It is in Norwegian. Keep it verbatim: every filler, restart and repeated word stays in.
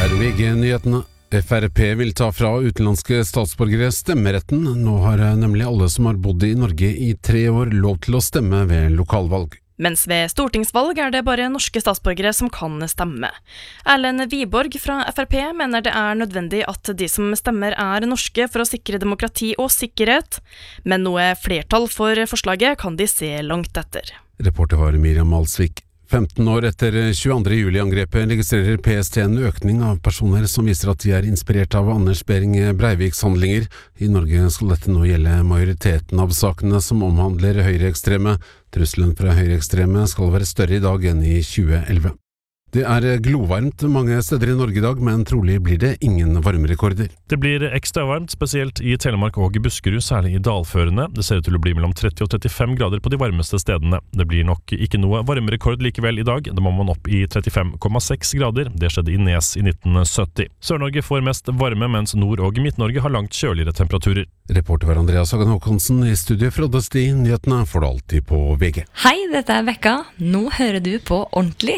er V G-nyhetene. F R P vil ta fra utenlandske statsborgere stemmeretten. Nå har nemlig alle som har bodd i Norge i tre år lov til å stemme ved lokalvalg. Mens ved stortingsvalg er det bare norske statsborgere som kan stemme. Erlend Wiborg fra F R P mener det er nødvendig at de som stemmer er norske for å sikre demokrati og sikkerhet, men noe flertall for forslaget kan de se langt etter. Reporter var Miriam Alsvik. femten år etter tjueandre juli-angrepet registrerer P S T en økning av personer som viser at de er inspirert av Anders Behring Breiviks handlinger. I Norge skal dette nå gjelde majoriteten av sakene som omhandler høyreekstreme. Trusselen fra høyreekstreme skal være større i dag enn i tjue elleve. Det er glovarmt mange steder i Norge i dag, men trolig blir det ingen varmerekorder. Det blir ekstra varmt, spesielt i Telemark og i Buskerud, særlig i dalførene. Det ser ut til å bli mellom tretti og trettifem grader på de varmeste stedene. Det blir nok ikke noe varmerekord likevel i dag. Da må man opp i trettifem komma seks grader. Det skjedde i Nes i nitten sytti. Sør-Norge får mest varme, mens Nord- og Midt-Norge har langt kjøligere temperaturer. Reporter var Andreas Hagen Håkonsen. I studiet fra Oddesti. Nyhetene får du alltid på V G. Hei, dette er Bekka. Nå hører du på Ordentlig.